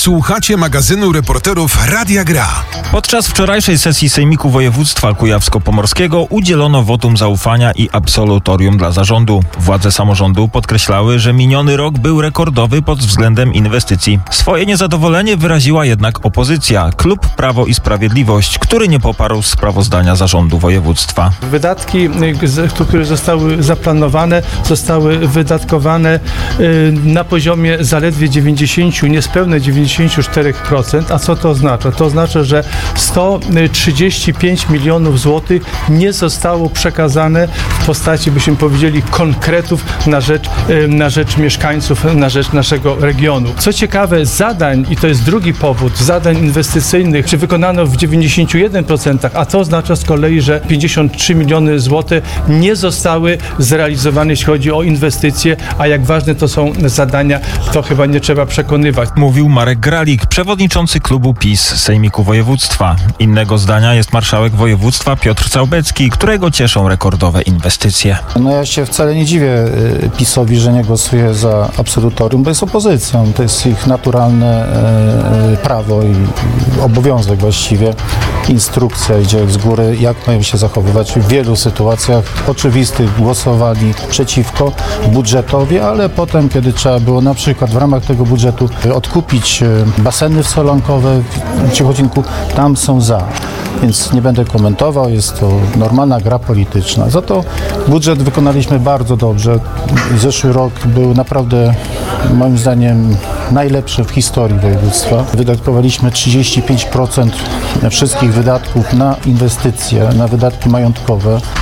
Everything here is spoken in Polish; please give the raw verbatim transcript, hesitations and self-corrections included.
Słuchacie magazynu reporterów Radia Gra. Podczas wczorajszej sesji Sejmiku Województwa Kujawsko-Pomorskiego udzielono wotum zaufania i absolutorium dla zarządu. Władze samorządu podkreślały, że miniony rok był rekordowy pod względem inwestycji. Swoje niezadowolenie wyraziła jednak opozycja, klub Prawo i Sprawiedliwość, który nie poparł sprawozdania zarządu województwa. Wydatki, które zostały zaplanowane, zostały wydatkowane na poziomie zaledwie dziewięćdziesiąt, niespełna dziewięćdziesiąt cztery procent. A co to oznacza? To oznacza, że sto trzydzieści pięć milionów złotych nie zostało przekazane w postaci, byśmy powiedzieli, konkretów na rzecz, na rzecz mieszkańców, na rzecz naszego regionu. Co ciekawe, zadań, i to jest drugi powód, zadań inwestycyjnych, czy wykonano w dziewięćdziesięciu jeden procent, a to oznacza z kolei, że pięćdziesiąt trzy miliony złotych nie zostały zrealizowane, jeśli chodzi o inwestycje, a jak ważne to są zadania, to chyba nie trzeba przekonywać. Mówił Marek Gralik, przewodniczący klubu PiS Sejmiku Województwa. Innego zdania jest marszałek województwa Piotr Całbecki, którego cieszą rekordowe inwestycje. No ja się wcale nie dziwię PiS-owi, że nie głosuje za absolutorium, bo jest opozycją. To jest ich naturalne e, prawo i obowiązek właściwie. Instrukcja idzie z góry, jak mają się zachowywać. W wielu sytuacjach oczywistych głosowali przeciwko budżetowi, ale potem, kiedy trzeba było na przykład w ramach tego budżetu odkupić baseny solankowe w Ciechocinku, tam są za. Więc nie będę komentował, jest to normalna gra polityczna. Za to budżet wykonaliśmy bardzo dobrze. Zeszły rok był naprawdę, moim zdaniem, najlepszy w historii województwa. Wydatkowaliśmy trzydzieści pięć procent wszystkich wydatków na inwestycje, na wydatki majątkowe.